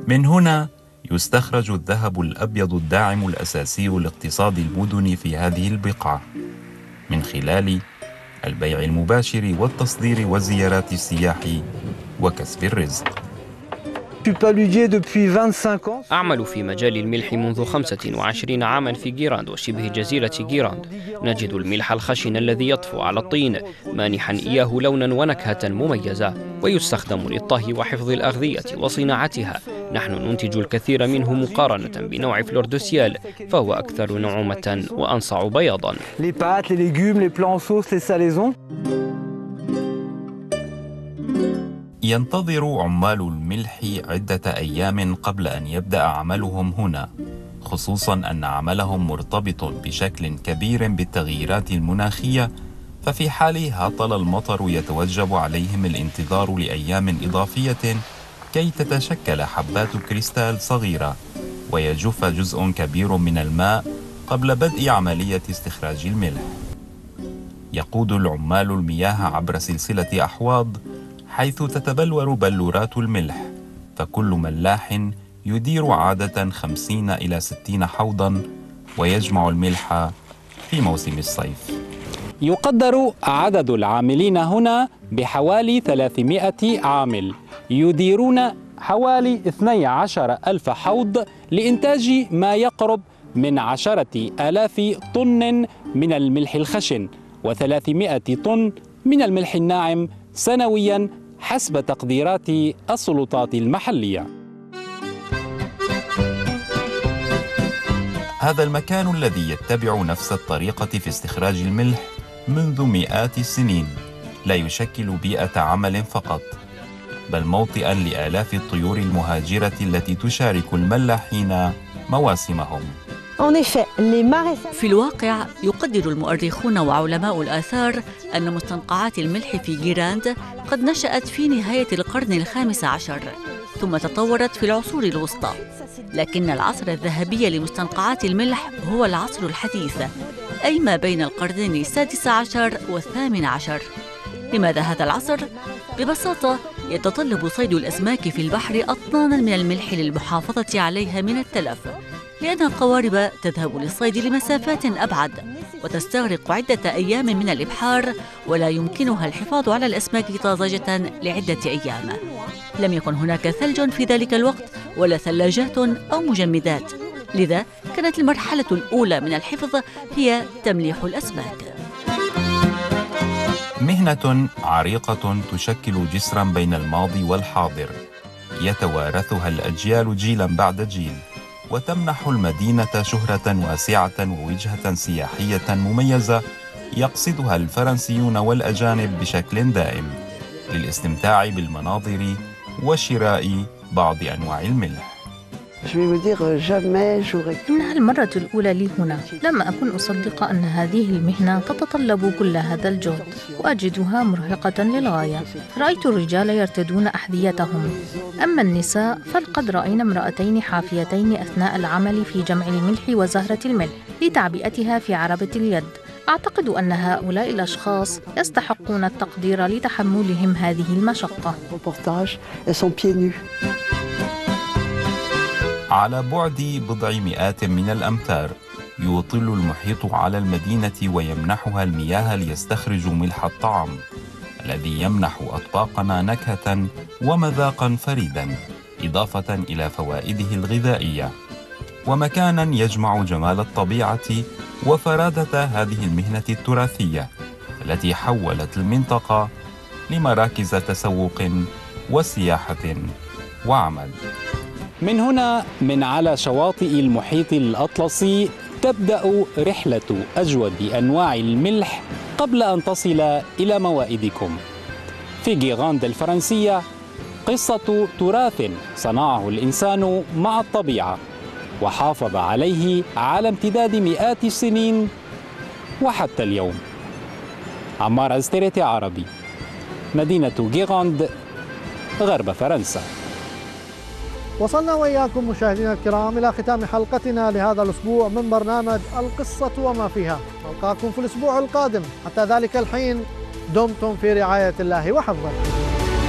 من هنا يستخرج الذهب الأبيض الداعم الأساسي لاقتصاد المدن في هذه البقعة من خلال البيع المباشر والتصدير وزيارات السياح وكسب الرزق. أعمل في مجال الملح منذ 25 عاما في جيراند وشبه جزيرة جيراند. نجد الملح الخشن الذي يطفو على الطين مانحا إياه لونا ونكهة مميزة، ويستخدم للطهي وحفظ الأغذية وصناعتها. نحن ننتج الكثير منه مقارنة بنوع فلور دو سيال، فهو أكثر نعومة وأنصع بياضا. ينتظر عمال الملح عدة أيام قبل أن يبدأ عملهم هنا، خصوصا أن عملهم مرتبط بشكل كبير بالتغييرات المناخية، ففي حال هطل المطر يتوجب عليهم الانتظار لأيام إضافية كي تتشكل حبات كريستال صغيرة ويجف جزء كبير من الماء قبل بدء عملية استخراج الملح. يقود العمال المياه عبر سلسلة أحواض حيث تتبلور بلورات الملح، فكل ملاح يدير عادة 50 إلى 60 حوضا ويجمع الملح في موسم الصيف. يقدر عدد العاملين هنا بحوالي 300 عامل يديرون حوالي 12,000 حوض لإنتاج ما يقرب من 10,000 طن من الملح الخشن و300 طن من الملح الناعم سنويا حسب تقديرات السلطات المحلية. هذا المكان الذي يتبع نفس الطريقة في استخراج الملح منذ مئات السنين لا يشكل بيئة عمل فقط، بل موطئا لآلاف الطيور المهاجرة التي تشارك الملاحين مواسمهم. في الواقع يقدر المؤرخون وعلماء الآثار أن مستنقعات الملح في جيراند قد نشأت في نهاية القرن ال15 ثم تطورت في العصور الوسطى، لكن العصر الذهبي لمستنقعات الملح هو العصر الحديث، أي ما بين القرنين السادس عشر والثامن عشر. لماذا هذا العصر؟ ببساطة يتطلب صيد الأسماك في البحر أطنانا من الملح للمحافظة عليها من التلف، لأن القوارب تذهب للصيد لمسافات أبعد وتستغرق عدة أيام من الإبحار، ولا يمكنها الحفاظ على الأسماك طازجة لعدة أيام. لم يكن هناك ثلج في ذلك الوقت ولا ثلاجات أو مجمدات، لذا كانت المرحلة الأولى من الحفظ هي تمليح الأسماك. مهنة عريقة تشكل جسرا بين الماضي والحاضر يتوارثها الأجيال جيلا بعد جيل، وتمنح المدينة شهرة واسعة ووجهة سياحية مميزة يقصدها الفرنسيون والأجانب بشكل دائم للاستمتاع بالمناظر وشراء بعض أنواع الملح. إنها المرة الأولى لي هنا. لم أكن أصدق أن هذه المهنة تتطلب كل هذا الجهد، وأجدها مرهقة للغاية. رأيت الرجال يرتدون أحذيتهم، أما النساء فلقد رأينا امرأتين حافيتين أثناء العمل في جمع الملح وزهرة الملح لتعبئتها في عربة اليد. أعتقد أن هؤلاء الأشخاص يستحقون التقدير لتحملهم هذه المشقة. على بعد بضع مئات من الأمتار يطل المحيط على المدينة ويمنحها المياه ليستخرج ملح الطعام الذي يمنح أطباقنا نكهة ومذاقا فريدا، إضافة إلى فوائده الغذائية، ومكانا يجمع جمال الطبيعة وفرادة هذه المهنة التراثية التي حولت المنطقة لمراكز تسوق وسياحة وعمل. من هنا من على شواطئ المحيط الأطلسي تبدأ رحلة أجود أنواع الملح قبل أن تصل إلى موائدكم. في جيراند الفرنسية قصة تراث صنعه الإنسان مع الطبيعة وحافظ عليه على امتداد مئات السنين وحتى اليوم. عمار أستيريتي عربي، مدينة جيراند، غرب فرنسا. وصلنا وإياكم مشاهدينا الكرام إلى ختام حلقتنا لهذا الأسبوع من برنامج القصة وما فيها. نلقاكم في الأسبوع القادم، حتى ذلك الحين دمتم في رعاية الله وحفظه.